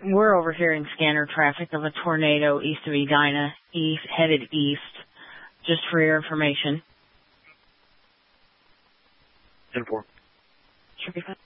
We're overhearing scanner traffic of a tornado east of Edina, headed east, just for your information. 10-4. Should be fine.